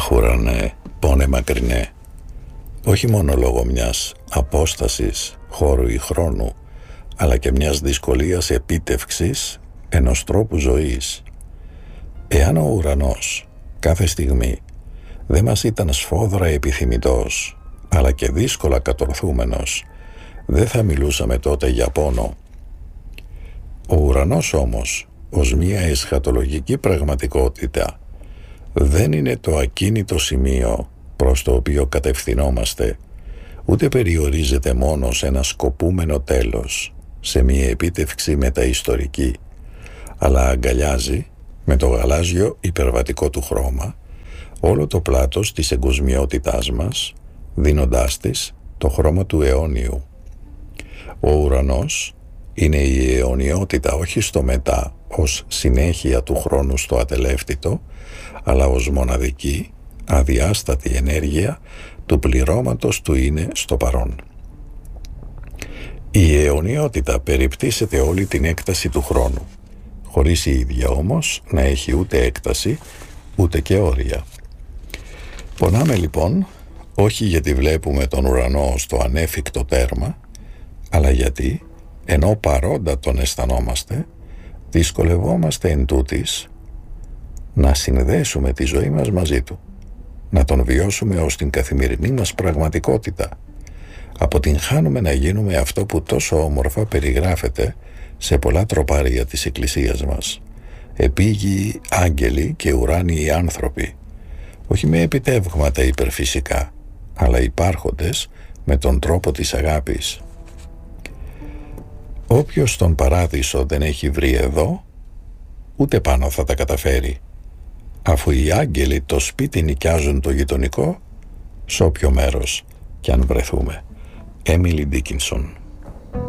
Αχ, ουρανέ, πόνε μακρινέ, όχι μόνο λόγω μιας απόστασης χώρου ή χρόνου, αλλά και μιας δυσκολίας επίτευξης ενός τρόπου ζωής. Εάν ο ουρανός κάθε στιγμή δεν μας ήταν σφόδρα επιθυμητός, αλλά και δύσκολα κατορθούμενος, δεν θα μιλούσαμε τότε για πόνο. Ο ουρανός όμως, ως μια εσχατολογική πραγματικότητα, δεν είναι το ακίνητο σημείο προς το οποίο κατευθυνόμαστε, ούτε περιορίζεται μόνο σε ένα σκοπούμενο τέλος, σε μια επίτευξη μεταιστορική, αλλά αγκαλιάζει με το γαλάζιο υπερβατικό του χρώμα όλο το πλάτος της εγκοσμιότητάς μας, δίνοντάς της το χρώμα του αιώνιου. Ο ουρανός είναι η αιωνιότητα όχι στο μετά ως συνέχεια του χρόνου στο ατελεύτητο, αλλά ως μοναδική, αδιάστατη ενέργεια του πληρώματος του είναι στο παρόν. Η αιωνιότητα περιπτύσσεται όλη την έκταση του χρόνου, χωρίς η ίδια όμως να έχει ούτε έκταση ούτε και όρια. Πονάμε λοιπόν, όχι γιατί βλέπουμε τον ουρανό στο ανέφικτο τέρμα, αλλά γιατί, ενώ παρόντα τον αισθανόμαστε, δυσκολευόμαστε εν τούτης να συνδέσουμε τη ζωή μας μαζί του, να τον βιώσουμε ως την καθημερινή μας πραγματικότητα. Αποτυγχάνουμε να γίνουμε αυτό που τόσο όμορφα περιγράφεται σε πολλά τροπάρια της Εκκλησίας μας. Επίγειοι άγγελοι και ουράνιοι άνθρωποι, όχι με επιτεύγματα υπερφυσικά, αλλά υπάρχοντες με τον τρόπο της αγάπης. Όποιος τον παράδεισο δεν έχει βρει εδώ, ούτε πάνω θα τα καταφέρει, αφού οι άγγελοι το σπίτι νοικιάζουν το γειτονικό, σε όποιο μέρος κι αν βρεθούμε. Έμιλι Ντίκινσον.